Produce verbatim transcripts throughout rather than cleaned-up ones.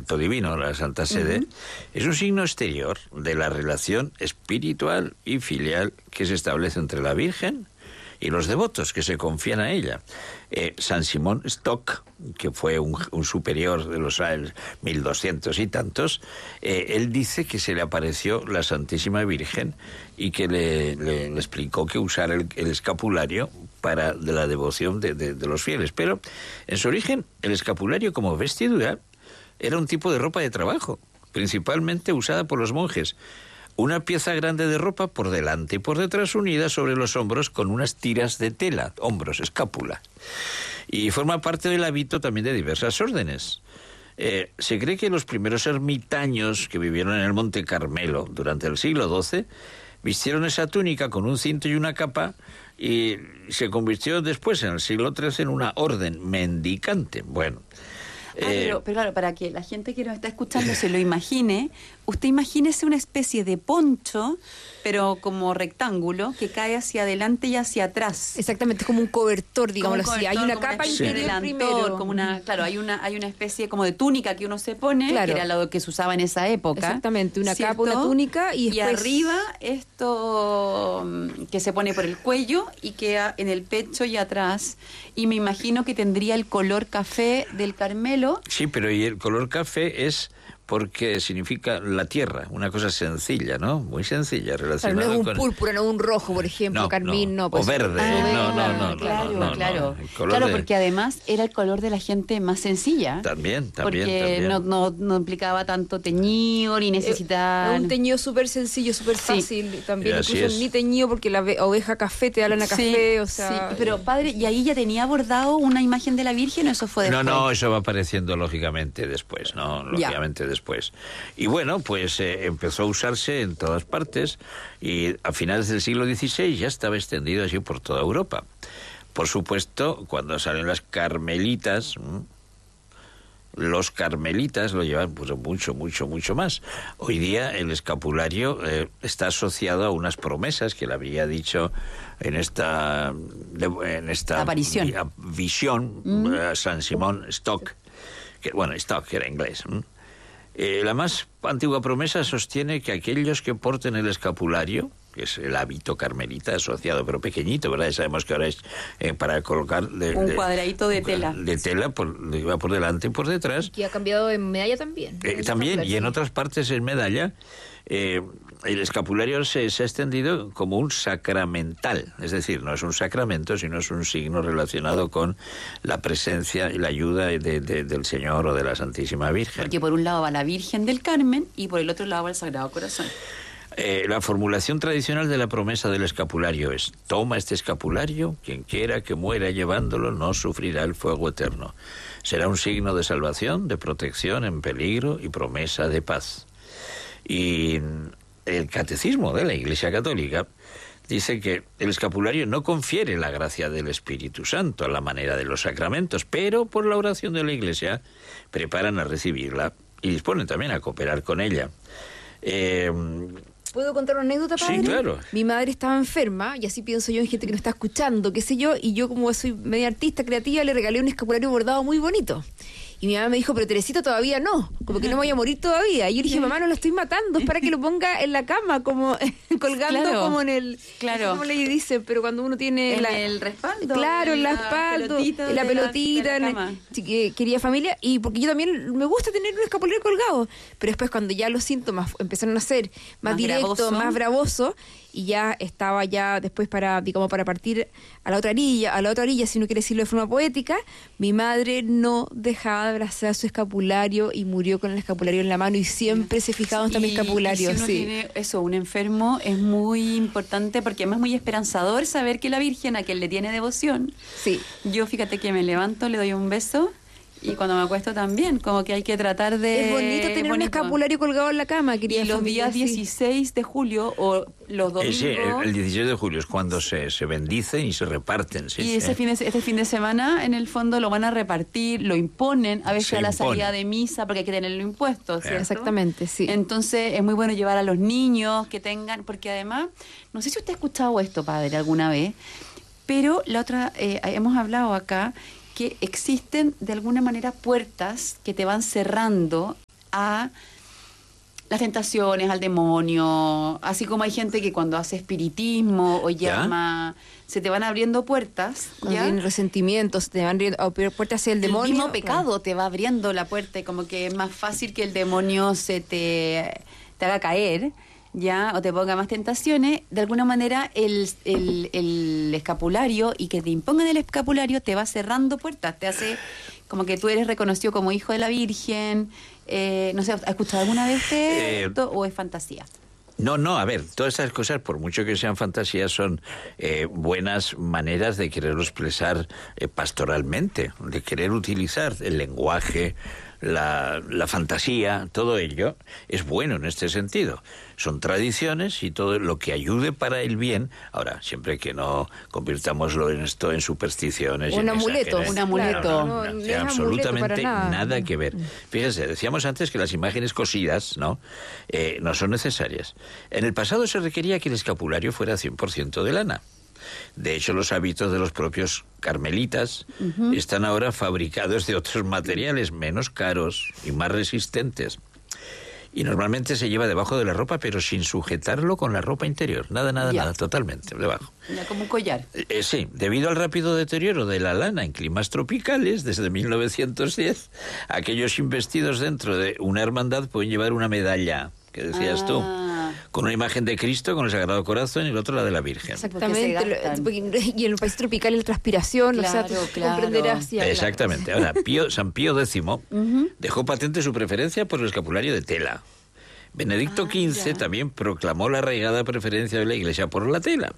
manto divino, la Santa Sede, uh-huh. es un signo exterior de la relación espiritual y filial que se establece entre la Virgen y los devotos que se confían a ella. Eh, San Simón Stock, que fue un, un superior de los años mil doscientos y tantos, eh, él dice que se le apareció la Santísima Virgen y que le, le, le explicó que usara el, el escapulario para de la devoción de, de, de los fieles. Pero en su origen, el escapulario como vestidura era un tipo de ropa de trabajo, principalmente usada por los monjes. Una pieza grande de ropa por delante y por detrás unida sobre los hombros con unas tiras de tela, hombros, escápula. Y forma parte del hábito también de diversas órdenes. Eh, se cree que los primeros ermitaños que vivieron en el Monte Carmelo durante el siglo doce vistieron esa túnica con un cinto y una capa y se convirtió después en el siglo trece en una orden mendicante. Bueno. Ah, pero, pero claro, para que la gente que nos está escuchando se lo imagine, usted imagínese una especie de poncho, pero como rectángulo, que cae hacia adelante y hacia atrás. Exactamente, como un cobertor, digámoslo así. Hay una capa interior primero. Como una, claro, hay una, hay una especie como de túnica que uno se pone, claro, que era lo que se usaba en esa época. Exactamente, una ¿cierto? Capa, una túnica y después... Y arriba esto que se pone por el cuello y queda en el pecho y atrás. Y me imagino que tendría el color café del Carmelo. Sí, pero y el color café es porque significa la tierra, una cosa sencilla, ¿no? Muy sencilla, relacionada con... no es un con... púrpura, no un rojo, por ejemplo, no, carmín, no. no pues... o verde, ah, no, no, no, claro, no, no, claro, no, claro, de... porque además era el color de la gente más sencilla. También, también, porque también. No, no, no implicaba tanto teñido ni necesitar... Eh, un teñido súper sencillo, súper fácil, sí. También incluso ni teñido porque la oveja café te da lana café, sí, o sea... Sí. Pero padre, ¿y ahí ya tenía bordado una imagen de la Virgen o eso fue después? No, no, eso va apareciendo lógicamente después, ¿no? Lógicamente ya. después. Y bueno, pues eh, empezó a usarse en todas partes y a finales del siglo dieciséis ya estaba extendido así por toda Europa. Por supuesto, cuando salen las carmelitas, ¿m? los carmelitas lo llevan pues mucho, mucho, mucho más. Hoy día el escapulario eh, está asociado a unas promesas que le había dicho en esta, en esta aparición, visión mm. uh, San Simón Stock, que bueno, Stock era inglés. ¿m? Eh, la más antigua promesa sostiene que aquellos que porten el escapulario, que es el hábito carmelita asociado, pero pequeñito, ¿verdad? Sabemos que ahora es eh, para colocar... De, un de, cuadradito de tela. De tela, por, va por delante y por detrás. Y ha cambiado en medalla también. Eh, también, y en otras partes en medalla. Eh, el escapulario se, se ha extendido como un sacramental, es decir, no es un sacramento, sino es un signo relacionado con la presencia y la ayuda de, de, del Señor o de la Santísima Virgen. Porque por un lado va la Virgen del Carmen y por el otro lado va el Sagrado Corazón. Eh, la formulación tradicional de la promesa del escapulario es: toma este escapulario, quien quiera que muera llevándolo no sufrirá el fuego eterno. Será un signo de salvación, de protección en peligro y promesa de paz. Y el catecismo de la Iglesia Católica dice que el escapulario no confiere la gracia del Espíritu Santo a la manera de los sacramentos, pero por la oración de la Iglesia preparan a recibirla y disponen también a cooperar con ella. Eh, ¿Puedo contar una anécdota, padre? Sí, claro. Mi madre estaba enferma, y así pienso yo en gente que no está escuchando, qué sé yo, y yo como soy media artista creativa le regalé un escapulario bordado muy bonito. Y mi mamá me dijo, pero Teresita todavía no, como que no me voy a morir todavía. Y yo dije, mamá, no lo estoy matando, es para que lo ponga en la cama, como colgando, claro, como en el... Claro. Como le dicen, pero cuando uno tiene... En la, el respaldo. Claro, en la espalda, en la pelotita, la, en la en, quería familia. Y porque yo también me gusta tener un escapulario colgado. Pero después cuando ya los síntomas empezaron a ser más, más directos, bravoso. más bravosos, y ya estaba ya después para, digamos, para partir a la otra orilla, a la otra orilla, si no quiere decirlo de forma poética, mi madre no dejaba de abrazar su escapulario y murió con el escapulario en la mano y siempre se fijaba en mi escapulario. Y si uno sí. tiene eso, un enfermo, es muy importante porque además es muy esperanzador saber que la Virgen a quien le tiene devoción. Sí. Yo fíjate que me levanto, le doy un beso. Y cuando me acuesto también, como que hay que tratar de... Es bonito tener bonito. un escapulario colgado en la cama, querida. Y los familia, días dieciséis sí. de julio o los domingos... Ese, el, el dieciséis de julio es cuando se, se bendicen y se reparten. Sí, y sí. ese fin de, este fin de semana, en el fondo, lo van a repartir, lo imponen, a veces se a la impone. salida de misa, porque hay que tenerlo impuesto, ¿cierto? Exactamente, sí. Entonces, es muy bueno llevar a los niños que tengan... Porque además, no sé si usted ha escuchado esto, padre, alguna vez, pero la otra, eh, hemos hablado acá... que existen de alguna manera puertas que te van cerrando a las tentaciones, al demonio, así como hay gente que cuando hace espiritismo o llama, ¿ya? Se te van abriendo puertas, cuando tienen resentimientos, te van abriendo puertas hacia el demonio. El mismo pecado te va abriendo la puerta y como que es más fácil que el demonio se te, te haga caer, ya, o te ponga más tentaciones. De alguna manera el, el, el escapulario, y que te impongan el escapulario, te va cerrando puertas, te hace como que tú eres reconocido como hijo de la Virgen. Eh, no sé, ¿has escuchado alguna vez esto eh, o es fantasía? No, no, a ver, todas estas cosas, por mucho que sean fantasías, son eh, buenas maneras de quererlo expresar eh, pastoralmente, de querer utilizar el lenguaje, la, la fantasía, todo ello es bueno en este sentido. Son tradiciones y todo lo que ayude para el bien. Ahora, siempre que no convirtámoslo en esto en supersticiones. Un amuleto, un amuleto. No, no, no, no, no, no, absolutamente nada. nada que ver. Fíjense, decíamos antes que las imágenes cosidas, ¿no? Eh, no son necesarias. En el pasado se requería que el escapulario fuera cien por ciento de lana. De hecho, los hábitos de los propios carmelitas uh-huh. están ahora fabricados de otros materiales menos caros y más resistentes. Y normalmente se lleva debajo de la ropa, pero sin sujetarlo con la ropa interior. Nada, nada, ya. nada, totalmente, debajo. Ya, como un collar. Eh, sí, debido al rápido deterioro de la lana en climas tropicales, desde mil novecientos diez, aquellos investidos dentro de una hermandad pueden llevar una medalla, que decías ah. tú, con una imagen de Cristo, con el Sagrado Corazón, y el otro la de la Virgen. Exactamente. Y en el país tropical la transpiración, claro, o sea, tú claro. comprenderás. Ya, exactamente. Ahora, Pío, San Pío décimo uh-huh. dejó patente su preferencia por el escapulario de tela. Benedicto ah, quince ya. también proclamó la arraigada preferencia de la Iglesia por la tela.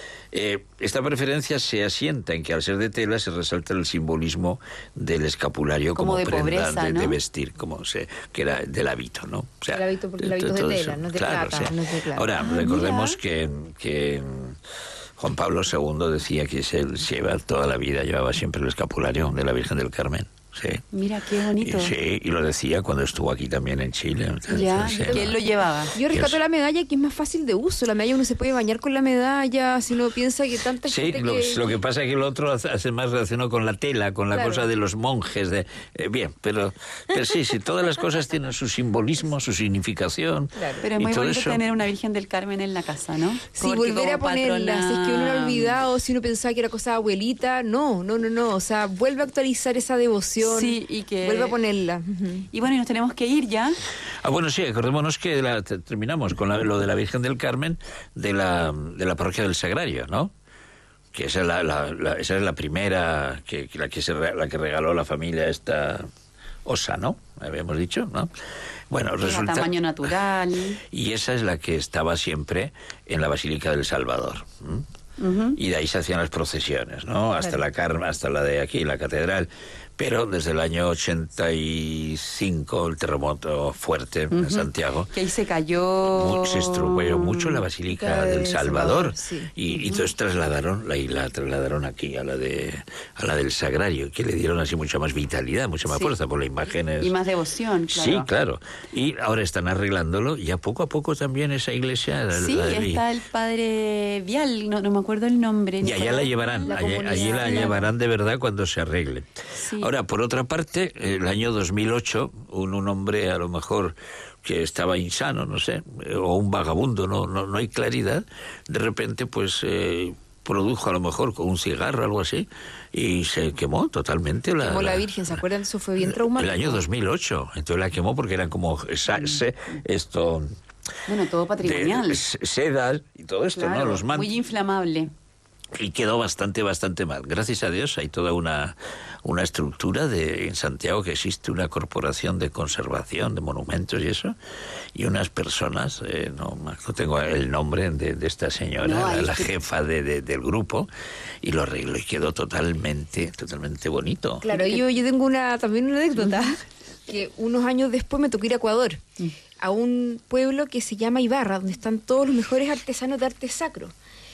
Eh, esta preferencia se asienta en que al ser de tela se resalta el simbolismo del escapulario como, como de prenda pobreza, de, ¿no? de vestir, como se, que era del hábito, ¿no? O sea, el hábito, porque el hábito es de tela, eso. no es de claro, plata. Sí. No es de plata. Ahora, ah, recordemos que, que Juan Pablo segundo decía que se lleva toda la vida, llevaba siempre el escapulario de la Virgen del Carmen. Sí. Mira, qué bonito. Y, sí, y lo decía cuando estuvo aquí también en Chile. Entonces, ya, sí, ¿quién lo llevaba? Yo rescato la medalla, que es más fácil de uso. La medalla uno se puede bañar con la medalla, si uno piensa que tanta sí, gente lo que... lo que pasa es que el otro hace más relacionado con la tela, con la claro. cosa de los monjes. De, eh, bien, pero, pero sí, sí, todas las cosas tienen su simbolismo, su significación. Claro. Pero es muy bonito eso... tener una Virgen del Carmen en la casa, ¿no? Sí, porque volver a ponerla. Patrona... Si es que uno lo ha olvidado, si uno pensaba que era cosa de abuelita, no, no, no, no. O sea, vuelve a actualizar esa devoción. Sí, y que vuelve a ponerla. Uh-huh. Y bueno, y nos tenemos que ir ya. Ah, bueno, sí, acordémonos que la, terminamos con la, lo de la Virgen del Carmen de la, de la parroquia del Sagrario, ¿no? Que esa es la, la, la, esa es la primera, que, que la, que se, la que regaló la familia esta Osa, ¿no? Habíamos dicho, ¿no? Bueno, resulta... De tamaño natural. Y esa es la que estaba siempre en la Basílica del Salvador. ¿Mm? Uh-huh. Y de ahí se hacían las procesiones, ¿no? Hasta claro. la hasta la de aquí, la catedral. Pero desde el año ochenta y cinco, el terremoto fuerte uh-huh. en Santiago, que ahí se cayó, se estrujó mucho la Basílica del Salvador, sí. y, uh-huh. y entonces trasladaron la isla, trasladaron aquí a la de a la del Sagrario, que le dieron así mucha más vitalidad, mucha más sí. fuerza por las imágenes y más devoción, claro. Sí, claro. Y ahora están arreglándolo, y ya poco a poco también esa iglesia. Sí, la, la, está el padre Vial, no, no me acuerdo el nombre. Y allá la llevarán, la allí, allí la llevarán de verdad cuando se arregle. Sí. Ahora, por otra parte, el año dos mil ocho, un, un hombre a lo mejor que estaba insano, no sé, o un vagabundo, no no, no hay claridad, de repente pues eh, produjo a lo mejor con un cigarro o algo así, y se quemó totalmente. La, quemó la Virgen, ¿se acuerdan? Eso fue bien traumático. El año dos mil ocho, entonces la quemó porque eran como esa, se, esto... Bueno, todo patrimonial. De, seda y todo esto, claro, ¿no? Los man... muy inflamable. Y quedó bastante, bastante mal. Gracias a Dios hay toda una, una estructura de en Santiago, que existe una corporación de conservación de monumentos y eso, y unas personas, eh, no, no tengo el nombre de, de esta señora, no, la, la jefa de, de, del grupo, y lo arregló y quedó totalmente, totalmente bonito. Claro, yo, yo tengo una también una anécdota, que unos años después me tocó ir a Ecuador, a un pueblo que se llama Ibarra, donde están todos los mejores artesanos de arte sacro.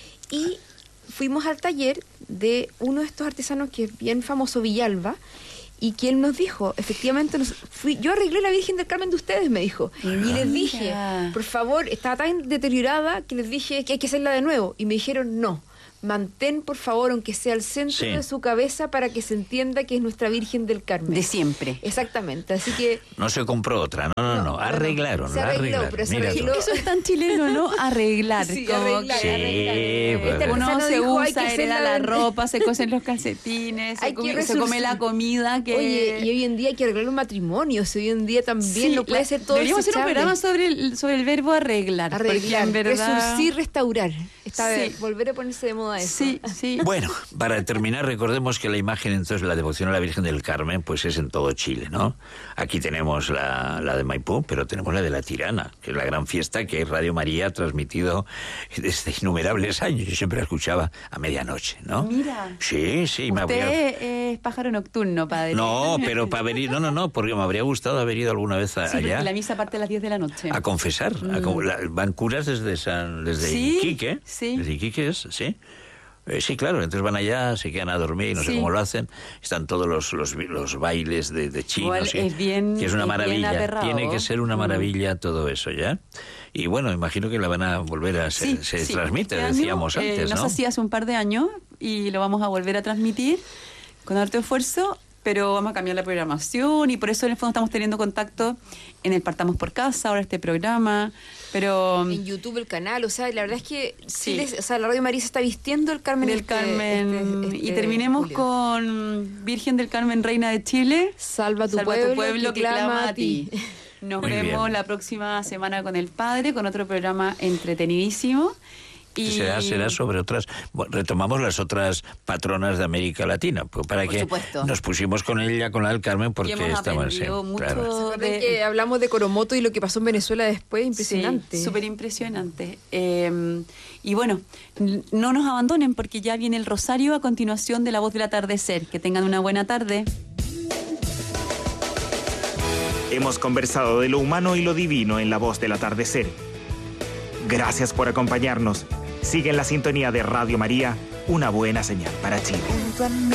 Y fuimos al taller de uno de estos artesanos que es bien famoso, Villalba, y que él nos dijo, efectivamente, nos, fui, yo arreglé la Virgen del Carmen de ustedes, me dijo. Y les dije, por favor, estaba tan deteriorada que les dije que hay que hacerla de nuevo. Y me dijeron, no, mantén, por favor, aunque sea el centro sí. de su cabeza, para que se entienda que es nuestra Virgen del Carmen. De siempre. Exactamente, así que... No se compró otra, no, no, no, no. arreglaron. Se arregló, arreglaron. pero se Mira arregló. Eso es tan chileno, ¿no? Arreglar. Sí, como arreglar, que arreglar. Pues, Este uno se dijo, hay usa, que hereda hacerla- la ropa, se cosen los calcetines, se, Hay que come, se resurgir. come la comida que... Oye, y hoy en día hay que arreglar un matrimonio, si hoy en día también Sí, no puede la- ser todo deberíamos hacer un desechable. programa sobre el, sobre el verbo arreglar. porque Arreglar, en verdad... resurcir, restaurar. Está Sí. de volver a ponerse de moda eso. Sí, sí. Bueno, para terminar, recordemos que la imagen, entonces, la devoción a la Virgen del Carmen, pues es en todo Chile, ¿no? Aquí tenemos la, la de Maipú, pero tenemos la de la Tirana, que es la gran fiesta que Radio María ha transmitido desde innumerables años. Yo siempre la escuchaba a medianoche, ¿no? Mira. Sí, sí. Me Usted habría... es pájaro nocturno, padre. No, pero para venir, no, no, no, porque me habría gustado haber ido alguna vez a- Sí, porque allá la misa parte a las diez de la noche. a confesar. A con- la- van curas desde San, desde Sí, Iquique, sí. desde Iquique es, sí. Eh, sí, claro, entonces van allá, se quedan a dormir, no sé Sí. cómo lo hacen. Están todos los, los, los bailes de, de chinos. Igual sí, es bien- que es una es bien maravilla. aperrado. Tiene que ser una maravilla todo eso, ¿ya? Y bueno, imagino que la van a volver a... Se, Sí, se sí. transmite, Este año, decíamos eh, antes, no ¿no? se hacía hace un par de años y lo vamos a volver a transmitir con harto esfuerzo, pero vamos a cambiar la programación y por eso en el fondo estamos teniendo contacto en el Partamos por Casa, ahora este programa, pero... En YouTube el canal, o sea, la verdad es que sí. Sí. les- o sea, la Radio María se está vistiendo el Carmen del este- Carmen. este- y este terminemos julio. con Virgen del Carmen, Reina de Chile. Salva tu, Salva pueblo, tu pueblo que clama a ti. Nos Muy vemos bien. la próxima semana con el Padre, con otro programa entretenidísimo. Y Será, será sobre otras... Bueno, retomamos las otras patronas de América Latina, pues para Por que supuesto. nos pusimos con ella, con la del Carmen, y porque hemos estaban... aprendido mucho ¿Se acuerdan de... que hablamos de Coromoto y lo que pasó en Venezuela después? Impresionante. Sí, súper impresionante. Eh, y bueno, n- no nos abandonen porque ya viene el Rosario a continuación de La Voz del Atardecer. Que tengan una buena tarde. Hemos conversado de lo humano y lo divino en La Voz del Atardecer. Gracias por acompañarnos. Sigue en la sintonía de Radio María, una buena señal para Chile.